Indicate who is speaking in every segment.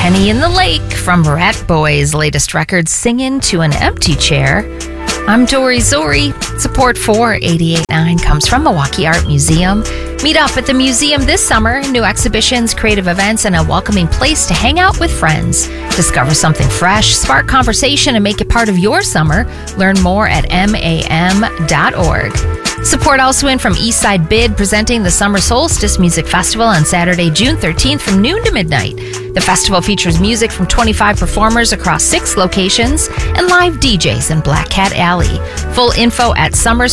Speaker 1: Penny in the Lake from Rat Boy's latest record, Singin' to an Empty Chair. I'm Dory Zori. Support for 88.9 comes from Milwaukee Art Museum. Meet up at the museum this summer. New exhibitions, creative events, and a welcoming place to hang out with friends. Discover something fresh, spark conversation, and make it part of your summer. Learn more at mam.org. Support also in from Eastside Bid, presenting the Summer Solstice Music Festival on Saturday, June 13th from noon to midnight. The festival features music from 25 performers across 6 locations and live DJs in Black Cat Alley. Full info at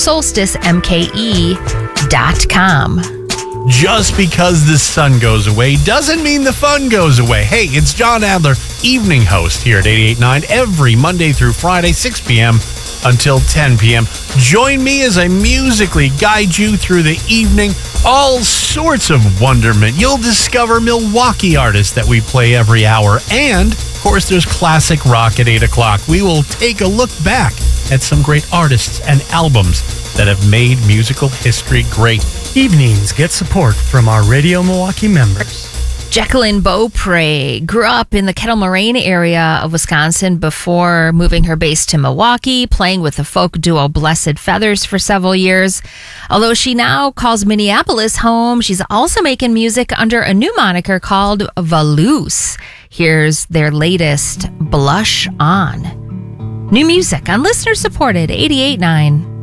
Speaker 1: summersolsticemke.com.
Speaker 2: Just because the sun goes away doesn't mean the fun goes away. Hey, it's John Adler, evening host here at 88.9 every Monday through Friday, 6 p.m. until 10 p.m. Join me as I musically guide you through the evening. All sorts of wonderment. You'll discover Milwaukee artists that we play every hour. And, of course, there's classic rock at 8 o'clock. We will take a look back at some great artists and albums that have made musical history great.
Speaker 3: Evenings get support from our Radio Milwaukee members.
Speaker 1: Jacqueline Beaupre grew up in the Kettle Moraine area of Wisconsin before moving her base to Milwaukee, playing with the folk duo Blessed Feathers for several years. Although she now calls Minneapolis home, she's also making music under a new moniker called Valoose. Here's their latest, Blush On. New music on listener-supported 88.9.